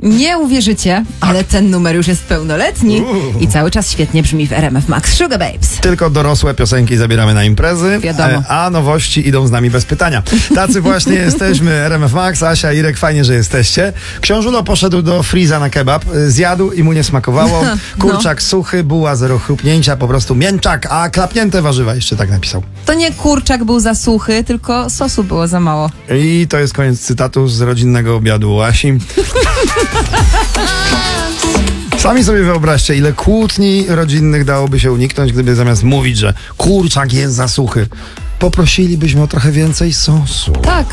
Nie uwierzycie, ale ten numer już jest pełnoletni i cały czas świetnie brzmi w RMF Max. Sugar Babes. Tylko dorosłe piosenki zabieramy na imprezy, Wiadomo. a nowości idą z nami bez pytania. Tacy właśnie jesteśmy, RMF Max, Asia, Irek, fajnie, że jesteście. Książulo poszedł do Freeza na kebab, zjadł i mu nie smakowało. Kurczak suchy, buła zero chrupnięcia, po prostu mięczak, a klapnięte warzywa, jeszcze tak napisał. To nie kurczak był za suchy, tylko sosu było za mało. I to jest koniec cytatu z rodzinnego obiadu u Asi. Sami sobie wyobraźcie, ile kłótni rodzinnych dałoby się uniknąć, gdyby zamiast mówić, że kurczak jest za suchy, poprosilibyśmy o trochę więcej sosu. Tak.